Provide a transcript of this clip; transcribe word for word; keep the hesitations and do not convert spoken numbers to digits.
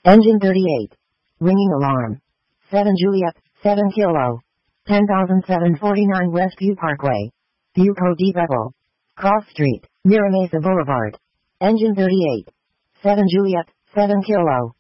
Engine thirty-eight. Ringing alarm. seven Juliet, seven Kilo. ten thousand seven hundred forty-nine Westview Parkway. View code D Rebel. Cross Street, Mira Mesa Boulevard. Engine thirty-eight. seven Juliet, seven Kilo.